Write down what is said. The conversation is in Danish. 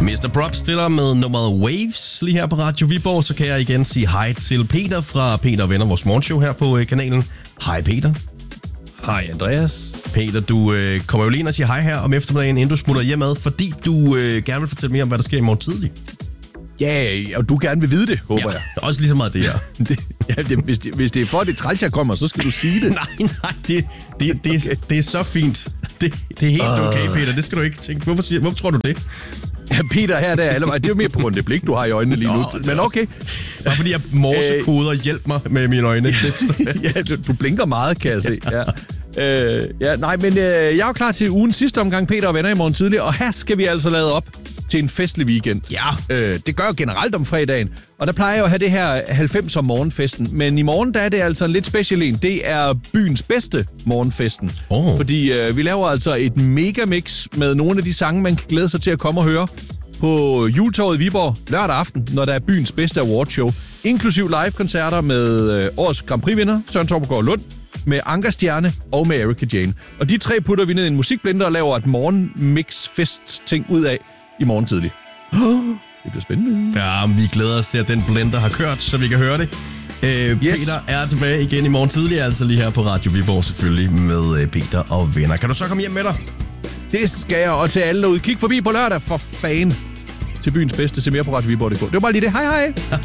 Mr. Prop stiller med nummeret Waves lige her på Radio Viborg. Så kan jeg igen sige hej til Peter fra Peter og Venner, vores morgenshow her på kanalen. Hej Peter. Hej Andreas. Peter, du kommer jo lige ind og siger hej her om eftermiddagen, inden du smutter hjemad, fordi du gerne vil fortælle mere om, hvad der sker i morgen tidlig. Ja, og du gerne vil vide det, håber jeg. Også lige så meget det her. Hvis det er for, det træls, jeg kommer, så skal du sige det. Nej, det er så fint. Det er helt okay, Peter. Det skal du ikke tænke. Hvorfor tror du det? Ja, Peter her, det er jo mere på grund af det blik, du har i øjnene lige nu. Men okay. Bare fordi jeg morsekoder hjælp mig med mine øjne. Ja, du blinker meget, kan jeg se. Ja. Jeg er jo klar til ugens sidste omgang, Peter og Venner i morgen tidlig, og her skal vi altså lade op til en festlig weekend. Ja. Det gør jo generelt om fredagen, og der plejer jeg jo at have det her 90'er morgenfesten, men i morgen der er det altså en lidt special en. Det er byens bedste morgenfesten. Fordi vi laver altså et megamix med nogle af de sange, man kan glæde sig til at komme og høre på Juletorvet i Viborg lørdag aften, når der er byens bedste awardshow, inklusiv live-koncerter med årets Grand Prix-vinder, Søren Torpegaard Lund, med Anker Stjerne og med Erika Jane. Og de tre putter vi ned i en musikblender og laver et morgenmix-fest-ting ud af i morgen tidlig. Det bliver spændende. Ja, vi glæder os til, at den blender har kørt, så vi kan høre det. Yes. Peter er tilbage igen i morgen tidlig, altså lige her på Radio Viborg selvfølgelig med Peter og Venner. Kan du så komme hjem med dig? Det skal jeg, og til alle derude. Kig forbi på lørdag, for fan. Til byens bedste. Se mere på Radio Viborg.dk. Det var bare lige det. Hej hej.